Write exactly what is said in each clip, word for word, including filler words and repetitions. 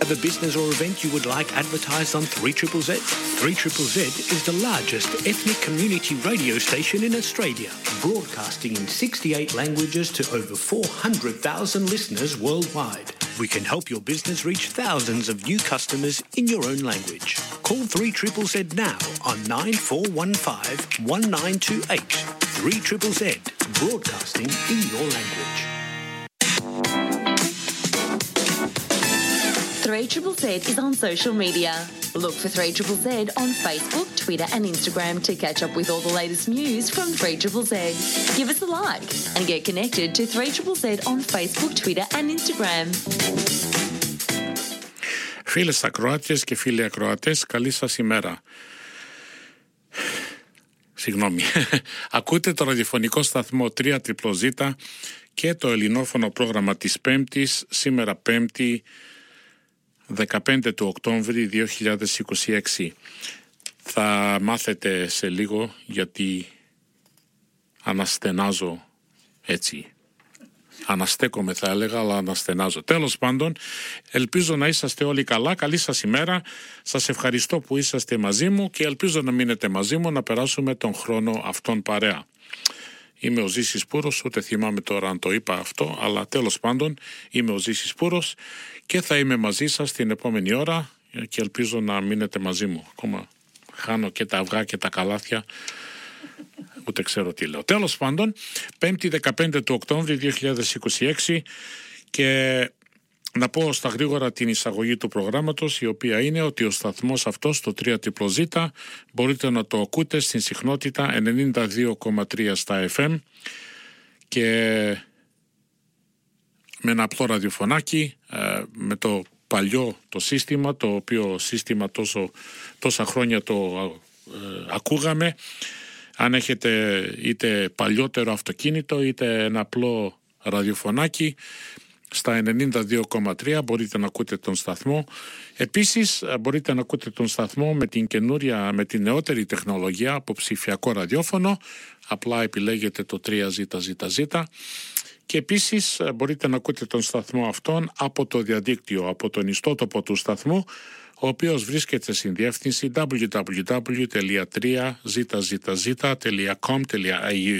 Have a business or event you would like advertised on three Z Z Z? three Z Z Z is the largest ethnic community radio station in Australia, broadcasting in sixty-eight languages to over four hundred thousand listeners worldwide. We can help your business reach thousands of new customers in your own language. Call three Z Z Z now on nine four one five one nine two eight. three Z Z Z, broadcasting in your language. three Z Z Z is on social media. Look for three Z Z Z on Facebook, Twitter and Instagram to catch up with all the latest news from three Z Z Z. Give us a like and get connected to three Z Z Z on Facebook, Twitter and Instagram. Φίλες ακροάτες και φίλοι ακροατές, καλή σας ημέρα. Συγγνώμη. Ακούτε το ραδιοφωνικό σταθμό τρία Z Z Z και το ελληνόφωνο πρόγραμμα της Πέμπτης, σήμερα Πέμπτη, δεκαπέντε του Οκτώβρη δύο χιλιάδες είκοσι έξι. Θα μάθετε σε λίγο γιατί αναστενάζω έτσι. Αναστέκομαι θα έλεγα, αλλά αναστενάζω. Τέλος πάντων, ελπίζω να είσαστε όλοι καλά. Καλή σας ημέρα. Σας ευχαριστώ που είσαστε μαζί μου και ελπίζω να μείνετε μαζί μου να περάσουμε τον χρόνο αυτόν παρέα. Είμαι ο Ζήσης Πούρος, ούτε θυμάμαι τώρα αν το είπα αυτό, αλλά τέλος πάντων είμαι ο Ζήσης Πούρος και θα είμαι μαζί σας την επόμενη ώρα και ελπίζω να μείνετε μαζί μου. Ακόμα χάνω και τα αυγά και τα καλάθια, ούτε ξέρω τι λέω. Τέλος πάντων, πέμπτη δεκαπέντε του Οκτώβρη δύο χιλιάδες είκοσι έξι και να πω στα γρήγορα την εισαγωγή του προγράμματος, η οποία είναι ότι ο σταθμός αυτός, το τρία Z Z Z, μπορείτε να το ακούτε στην συχνότητα ενενήντα δύο κόμμα τρία στα εφ εμ και με ένα απλό ραδιοφωνάκι, με το παλιό το σύστημα, το οποίο σύστημα τόσο, τόσα χρόνια το ε, ακούγαμε. Αν έχετε είτε παλιότερο αυτοκίνητο είτε ένα απλό ραδιοφωνάκι, στα ενενήντα δύο κόμμα τρία μπορείτε να ακούτε τον σταθμό. Επίσης μπορείτε να ακούτε τον σταθμό με την καινούρια, με την νεότερη τεχνολογία από ψηφιακό ραδιόφωνο. Απλά επιλέγετε το τρία Z Z Z και επίσης μπορείτε να ακούτε τον σταθμό αυτόν από το διαδίκτυο, από τον ιστότοπο του σταθμού, ο οποίος βρίσκεται στην διεύθυνση double-u double-u double-u τελεία τρία Z Z Z τελεία com τελεία a u.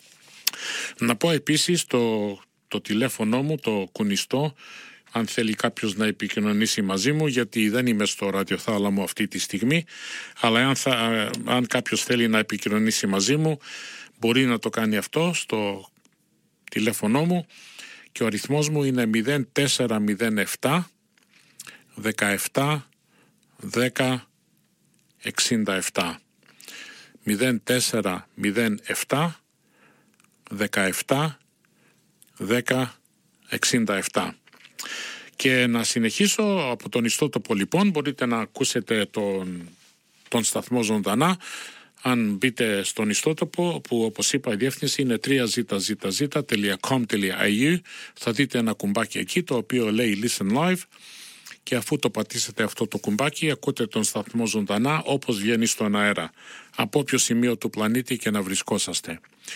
Να πω επίσης το το τηλέφωνο μου, το κουνιστό, αν θέλει κάποιος να επικοινωνήσει μαζί μου, γιατί δεν είμαι στο ραδιοθάλαμο αυτή τη στιγμή, αλλά αν, θα, αν κάποιος θέλει να επικοινωνήσει μαζί μου, μπορεί να το κάνει αυτό στο τηλέφωνο μου και ο αριθμός μου είναι μηδέν τέσσερα μηδέν επτά δεκαεπτά δέκα εξήντα επτά. μηδέν τέσσερα μηδέν επτά δεκαεπτά δέκα εξήντα επτά. Και να συνεχίσω από τον ιστότοπο λοιπόν, μπορείτε να ακούσετε τον, τον σταθμό ζωντανά αν μπείτε στον ιστότοπο, που όπως είπα η διεύθυνση είναι τρία Z Z Z τελεία com τελεία a u. Θα δείτε ένα κουμπάκι εκεί το οποίο λέει Listen Live και αφού το πατήσετε αυτό το κουμπάκι ακούτε τον σταθμό ζωντανά όπως βγαίνει στον αέρα, από όποιο σημείο του πλανήτη και να βρισκόσαστε.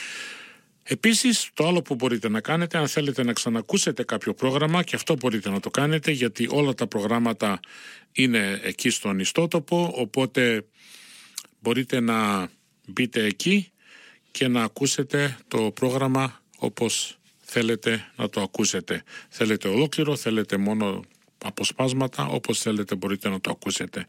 Επίσης, το άλλο που μπορείτε να κάνετε, αν θέλετε να ξανακούσετε κάποιο πρόγραμμα, και αυτό μπορείτε να το κάνετε, γιατί όλα τα προγράμματα είναι εκεί στον ιστότοπο, οπότε μπορείτε να μπείτε εκεί και να ακούσετε το πρόγραμμα όπως θέλετε να το ακούσετε. Θέλετε ολόκληρο, θέλετε μόνο αποσπάσματα, όπως θέλετε μπορείτε να το ακούσετε.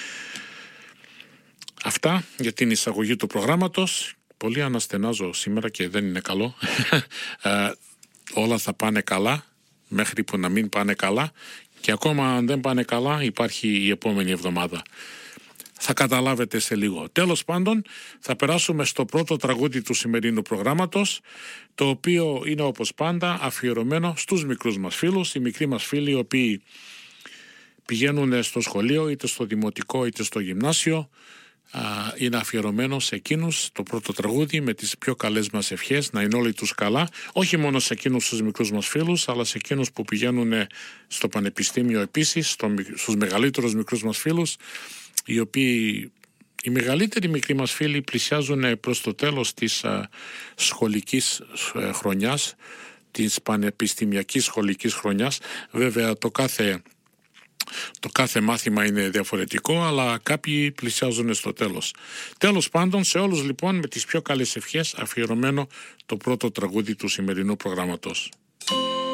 Αυτά για την εισαγωγή του προγράμματος. Πολύ αναστενάζω σήμερα και δεν είναι καλό. ε, όλα θα πάνε καλά μέχρι που να μην πάνε καλά και ακόμα αν δεν πάνε καλά υπάρχει η επόμενη εβδομάδα. Θα καταλάβετε σε λίγο. Τέλος πάντων, θα περάσουμε στο πρώτο τραγούδι του σημερινού προγράμματος, το οποίο είναι όπως πάντα αφιερωμένο στους μικρούς μας φίλους, οι μικροί μας φίλοι οι οποίοι πηγαίνουν στο σχολείο είτε στο δημοτικό είτε στο γυμνάσιο. Είναι αφιερωμένο σε εκείνους το πρώτο τραγούδι με τις πιο καλές μας ευχές, να είναι όλοι τους καλά, όχι μόνο σε εκείνους τους μικρούς μας φίλους, αλλά σε εκείνους που πηγαίνουν στο πανεπιστήμιο επίσης, στο, στους μεγαλύτερους μικρούς μας φίλους, οι οποίοι, οι μεγαλύτεροι μικροί μας φίλοι πλησιάζουν προς το τέλος της α, σχολικής α, χρονιάς, της πανεπιστημιακής σχολικής χρονιάς. Βέβαια το κάθε το κάθε μάθημα είναι διαφορετικό, αλλά κάποιοι πλησιάζουν στο τέλος. Τέλος πάντων, σε όλους λοιπόν με τις πιο καλές ευχές αφιερωμένο το πρώτο τραγούδι του σημερινού προγράμματος.